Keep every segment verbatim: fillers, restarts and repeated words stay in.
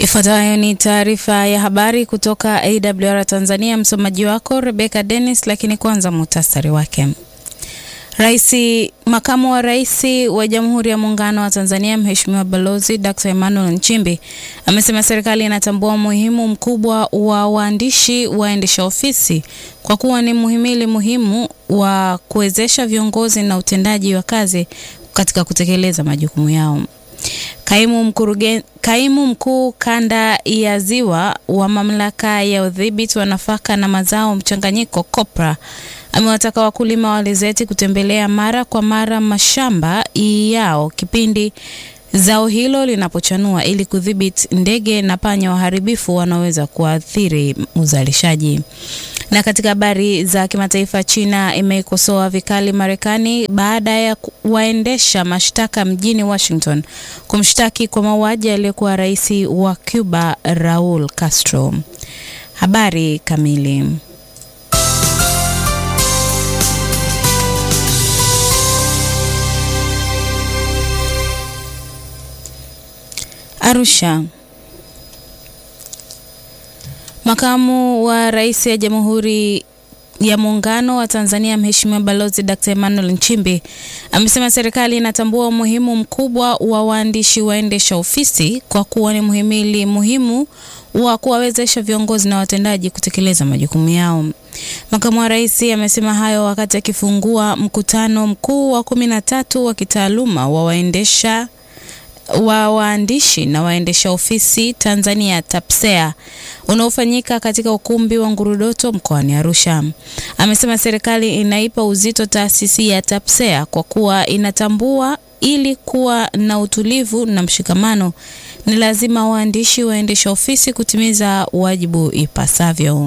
Ifuatayo ni taarifa ya habari kutoka A W R Tanzania. Msomaji wako Rebecca Dennis, lakini kwanza muhtasari wake. Raisi, makamu wa rais wa Jamhuri ya Muungano wa Tanzania Mheshimiwa Balozi Daktari Emmanuel Nchimbi amesema serikali inatambua umuhimu mkubwa wa waandishi waendesha ofisi kwa kuwa ni muhimili muhimu wa kuwezesha viongozi na utendaji wa kazi katika kutekeleza majukumu yao. Kaimu mkurugen, kaimu mkuu kanda ya Ziwa wa mamlaka ya udhibiti wa nafaka na mazao mchanganyiko COPRA amewataka wakulima wa alizeti kutembelea mara kwa mara mashamba yao kipindi zao hilo linapochanua ili kudhibiti ndege na panya waharibifu wanaweza kuathiri uzalishaji. Na katika habari za kimataifa, China imeikosoa vikali Marekani baada ya waendesha mashtaka mjini Washington kumshtaki kwa mauaji aliyekuwa rais wa Cuba Raul Castro. Habari kamili. Arusha. Makamu wa rais ya Jamhuri ya Muungano wa Tanzania Mheshimiwa Balozi Daktari Emmanuel Nchimbi amesema serikali inatambua umuhimu mkubwa wa waandishi waendesha ofisi kwa kuwa ni muhimili muhimu wa kuwawezesha viongozi na watendaji kutekeleza majukumu yao. Makamu wa rais amesema hayo wakati akifungua mkutano mkuu wa kumi na tatu wa kitaaluma wa waendesha wa waandishi na waendesha ofisi Tanzania TAPSEA unaofanyika katika ukumbi wa Ngurudoto mkoani Arusha. Amesema serikali inaipa uzito taasisi ya TAPSEA kwa kuwa inatambua ili kuwa na utulivu na mshikamano ni lazima waandishi waendesha ofisi kutimiza wajibu ipasavyo.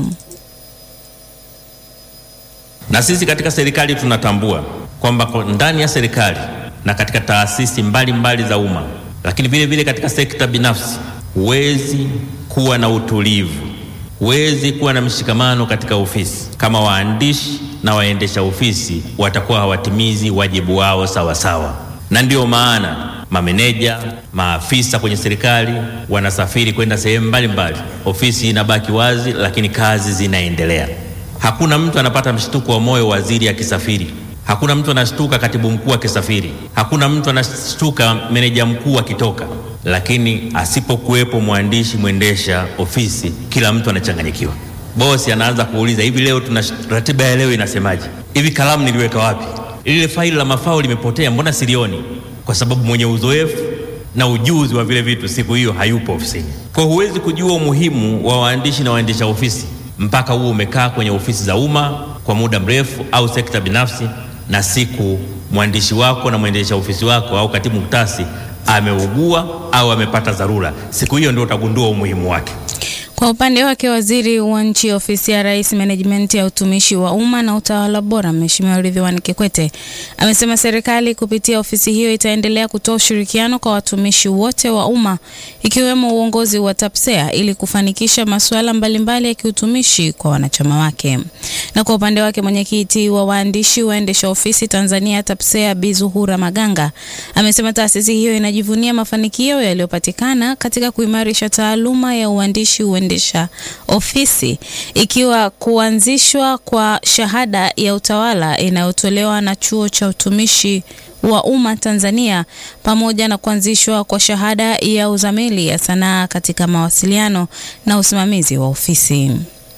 Na sisi katika serikali tunatambua kwamba ndani ya serikali na katika taasisi mbalimbali za umma, lakini vile vile katika sekta binafsi, huwezi kuwa na utulivu, huwezi kuwa na mshikamano katika ofisi kama waandishi na waendesha ofisi watakuwa hawatimizi wajibu wao sawa sawa. Na ndio maana mameneja, maafisa kwenye serikali wanasafiri kwenda sehemu mbalimbali, ofisi inabaki wazi lakini kazi zinaendelea. Hakuna mtu anapata mshtuko wa moyo waziri akisafiri. Hakuna mtu anashtuka katibu mkuu akisafiri. Hakuna mtu anashtuka meneja mkuu akitoka. Lakini asipokuwepo mwandishi mwendesha ofisi, kila mtu anachanganyikiwa. Bosi anaanza kuuliza, hivi leo tuna ratiba ya leo inasemaje? Hivi kalamu niliweka wapi? Ile faili la mafao limepotea, mbona silioni? Kwa sababu mwenye uzoefu na ujuzi wa vile vitu siku hiyo hayupo ofisini. Kwa huwezi kujua umuhimu wa waandishi na waendesha ofisi mpaka huo umekaa kwenye ofisi za umma kwa muda mrefu au sekta binafsi, na siku mwandishi wako na mwendesha ofisi wako au katibu mtasi ameugua au amepata dharura, siku hiyo ndio utagundua umuhimu wake. Kwa upande wake, waziri wa nchi ofisi ya Rais Management ya utumishi wa umma na utawala bora Mheshimiwa Ridhiwani Kikwete amesema serikali kupitia ofisi hiyo itaendelea kutoa ushirikiano kwa watumishi wote wa umma ikiwemo uongozi wa TAPSEA ili kufanikisha masuala mbalimbali ya kiutumishi kwa wanachama wake. Na kwa upande wake, mwenyekiti wa waandishi waendesha ofisi Tanzania TAPSEA Bi Zuhura Maganga amesema taasisi hiyo inajivunia mafanikio yaliyopatikana katika kuimarisha taaluma ya uandishi uendesha ofisi, ikiwa kuanzishwa kwa shahada ya utawala inayotolewa na Chuo cha Utumishi wa Umma Tanzania pamoja na kuanzishwa kwa shahada ya uzamili ya sanaa katika mawasiliano na usimamizi wa ofisi.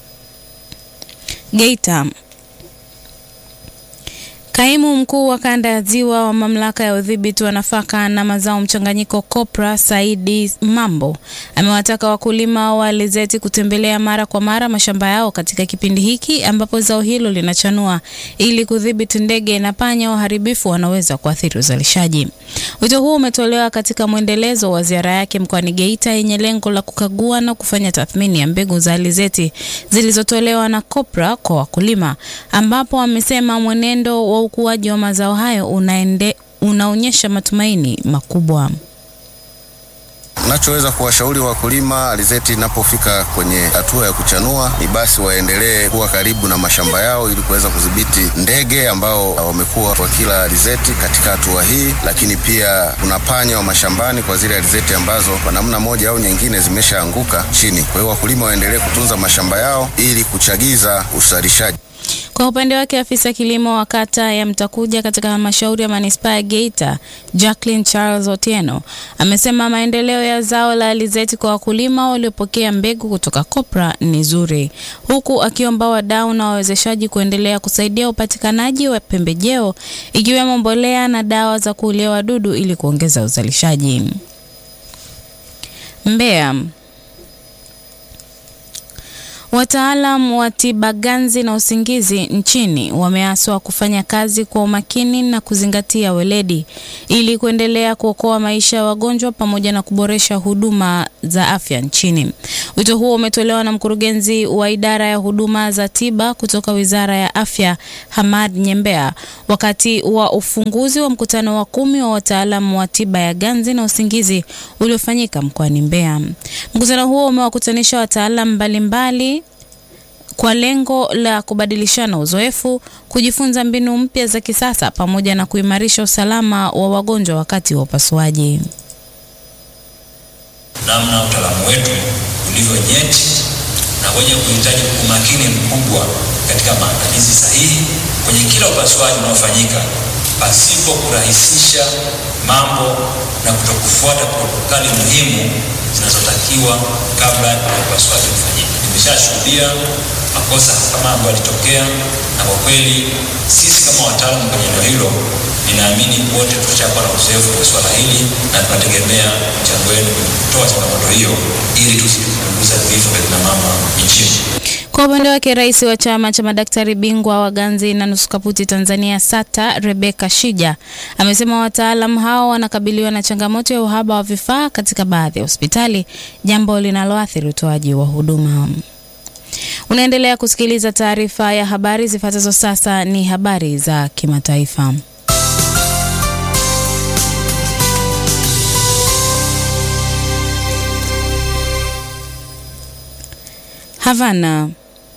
Geita. Kaimu mkuu wa kanda ya Ziwa wa mamlaka ya udhibiti wa nafaka na mazao mchanganyiko COPRA Saidi Mambo amewataka wakulima wa alizeti kutembelea mara kwa mara mashamba yao katika kipindi hiki ambapo zao hilo linachanua ili kudhibiti ndege na panya waharibifu wanaweza kuathiri uzalishaji. Wito huu umetolewa katika mwendelezo wa ziara yake mkoani Geita yenye lengo la kukagua na kufanya tathmini ya mbegu za alizeti zilizotolewa na COPRA kwa wakulima, ambapo amesema mwenendo wa ukuaji wa mazao hayo unaende, unaonyesha matumaini makubwa. Nachoweza kuwashauri wakulima, alizeti inapofika kwenye hatua ya kuchanua, ni basi waendelee kuwa karibu na mashamba yao ili kuweza kudhibiti ndege ambao wamekuwa kwa kila alizeti katika hatua hii, lakini pia kuna panya wa mashambani kwa zile alizeti ambazo kwa namna moja au nyingine zimeshaanguka chini. Kwa hiyo wakulima waendelee kutunza mashamba yao ili kuchagiza uzalishaji. Kwa upande wake, afisa kilimo wa kata ya Mtakuja katika halmashauri ya manispaa ya Geita, Jacqueline Charles Otieno, amesema maendeleo ya zao la alizeti kwa wakulima waliopokea mbegu kutoka Kopra ni nzuri, huku akiomba wadau na wawezeshaji kuendelea kusaidia upatikanaji wa pembejeo ikiwemo mbolea na dawa za kuulia wadudu ili kuongeza uzalishaji. Mbeya. Wataalam wa tiba ganzi na usingizi nchini wameaswa kufanya kazi kwa umakini na kuzingatia weledi ili kuendelea kuokoa maisha ya wagonjwa pamoja na kuboresha huduma za afya nchini. Wito huo umetolewa na mkurugenzi wa idara ya huduma za tiba kutoka Wizara ya Afya, Hamad Nyembea, wakati wa ufunguzi wa mkutano wa kumi wa wataalam wa tiba ya ganzi na usingizi uliofanyika mkoani Mbeya. Mkutano huo umewakutanisha wataalam mbalimbali kwa lengo la kubadilishana uzoefu, kujifunza mbinu mpya za kisasa pamoja na kuimarisha usalama wa wagonjwa wakati wa upasuaji. Namna utaalamu wetu ulivyo nyeti na wenye kuhitaji umakini mkubwa katika maandalizi sahihi kwenye kila upasuaji unaofanyika, pasipo kurahisisha mambo na kutokufuata protokoli muhimu zinazotakiwa kabla ya upasuaji kufanyika. Nimeshashuhudia makosa kama ambayo yalitokea, na kwa kweli sisi kama wataalamu kwenye eneo hilo, ninaamini wote tutakuwa na uzoefu kwa swala hili na tunategemea mchango wenu kutoa changamoto hiyo ili tusipunguze vifo vya mama nchini. Kwa upande wake, rais wa chama cha madaktari bingwa wa ganzi na nusu kaputi Tanzania SATA, Rebecca Shija, amesema wataalamu hao wanakabiliwa na changamoto ya uhaba wa vifaa katika baadhi ya hospitali, jambo linaloathiri utoaji wa huduma. Unaendelea kusikiliza taarifa ya habari. Zifuatazo sasa ni habari za kimataifa. Havana.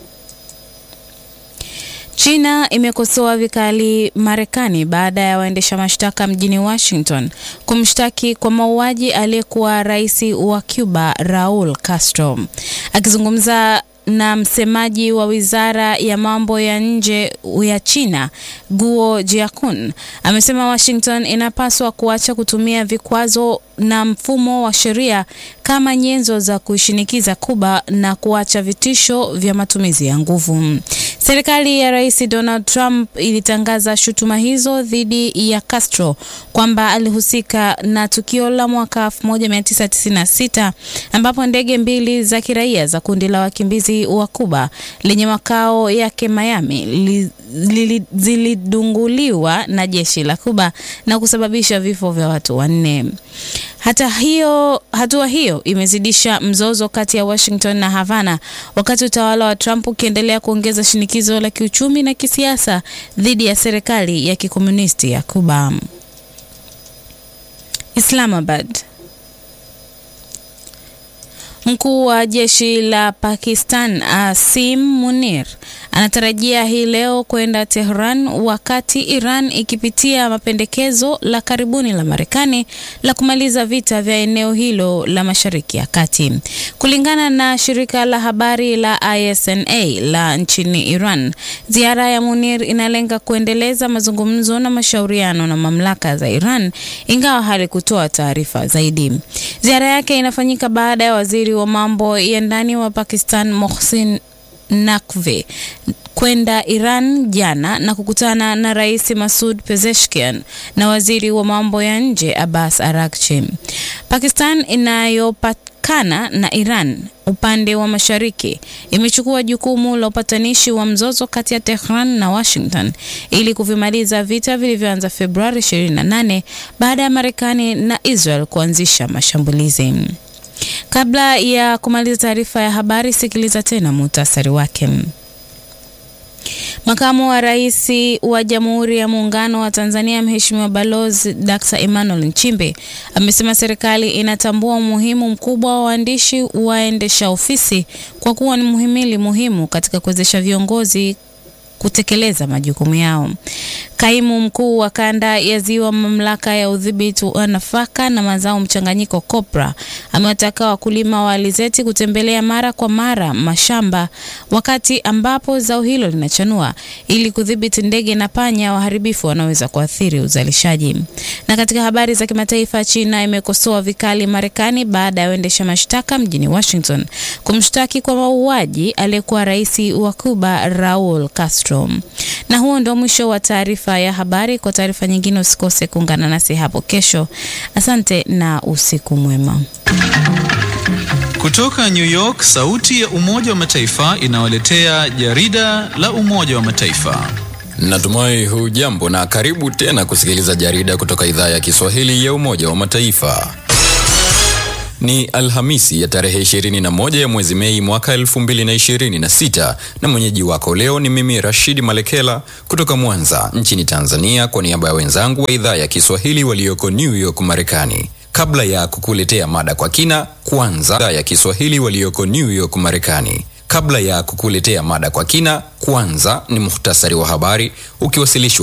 China imekosoa vikali Marekani baada ya waendesha mashtaka mjini Washington kumshtaki kwa mauaji aliyekuwa rais wa Cuba Raul Castro. Akizungumza na msemaji wa Wizara ya Mambo ya Nje ya China, Guo Jiakun, amesema Washington inapaswa kuacha kutumia vikwazo na mfumo wa sheria kama nyenzo za kuishinikiza Cuba na kuacha vitisho vya matumizi ya nguvu. Serikali ya Rais Donald Trump ilitangaza shutuma hizo dhidi ya Castro kwamba alihusika na tukio la mwaka elfu moja mia tisa tisini na sita ambapo ndege mbili za kiraia za kundi la wakimbizi wa Cuba lenye makao yake Miami li, li, zilidunguliwa na jeshi la Cuba na kusababisha vifo vya watu wanne. Hata hiyo, hatua hiyo imezidisha mzozo kati ya Washington na Havana, wakati utawala wa Trump ukiendelea kuongeza shinikizo la kiuchumi na kisiasa dhidi ya serikali ya kikomunisti ya Cuba. Islamabad. Mkuu wa jeshi la Pakistan Asim Munir anatarajia hii leo kwenda Tehran wakati Iran ikipitia mapendekezo la karibuni la Marekani la kumaliza vita vya eneo hilo la Mashariki ya Kati. Kulingana na shirika la habari la I S N A la nchini Iran, ziara ya Munir inalenga kuendeleza mazungumzo na mashauriano na mamlaka za Iran, ingawa halikutoa taarifa zaidi. Ziara yake inafanyika baada ya waziri wa mambo ya ndani wa Pakistan Mohsin Naqvi kwenda Iran jana na kukutana na Rais Masoud Pezeshkian na waziri wa mambo ya nje Abbas Araghchi. Pakistan inayopakana na Iran upande wa mashariki imechukua jukumu la upatanishi wa mzozo kati ya Tehran na Washington ili kuvimaliza vita vilivyoanza Februari ishirini na nane baada ya Marekani na Israel kuanzisha mashambulizi. Kabla ya kumaliza taarifa ya habari, sikiliza tena muhtasari wake. Makamu wa Rais wa Jamhuri ya Muungano wa Tanzania Mheshimiwa Balozi Daktari Emmanuel Nchimbi amesema serikali inatambua umuhimu mkubwa wa waandishi waendesha ofisi kwa kuwa ni muhimili muhimu katika kuwezesha viongozi kutekeleza majukumu yao. Kaimu mkuu wa kanda ya Ziwa Mamlaka ya Udhibiti wa Nafaka na Mazao Mchanganyiko COPRA amewataka wakulima wa alizeti kutembelea mara kwa mara mashamba wakati ambapo zao hilo linachanua ili kudhibiti ndege na panya waharibifu wanaweza kuathiri uzalishaji. Na katika habari za kimataifa, China imekosoa vikali Marekani baada ya waendesha mashtaka mjini Washington kumshtaki kwa mauaji aliyekuwa rais wa Cuba Raul Castro. Na huo ndio mwisho wa taarifa ya habari. Kwa taarifa nyingine usikose kuungana nasi hapo kesho. Asante na usiku mwema. Kutoka New York, sauti ya Umoja wa Mataifa inawaletea jarida la Umoja wa Mataifa. Natumai hujambo na karibu tena kusikiliza jarida kutoka idhaa ya Kiswahili ya Umoja wa Mataifa. Ni Alhamisi ya tarehe ishirini na moja ya mwezi Mei mwaka elfu mbili na ishirini na sita na mwenyeji wako leo ni mimi Rashid Malekela kutoka Mwanza nchini Tanzania kwa niaba ya wenzangu wa idhaa ya Kiswahili walioko New York Marekani. Kabla ya kukuletea mada kwa kina, kwanza ya Kiswahili walioko New York Marekani. Kabla ya kukuletea mada kwa kina, kwanza ni muhtasari wa habari ukiwasilishwa